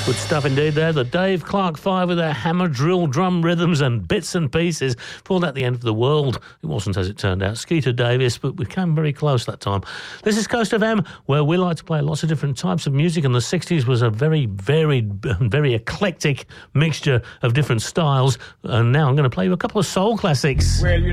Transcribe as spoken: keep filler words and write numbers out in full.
Good stuff indeed there. The Dave Clark Five with their hammer drill drum rhythms and bits and pieces. Pulled out the end of the world. It wasn't as it turned out. Skeeter Davis, but we came very close that time. This is Coast F M, where we like to play lots of different types of music, and the sixties was a very varied, very eclectic mixture of different styles. And now I'm going to play you a couple of soul classics. Well, you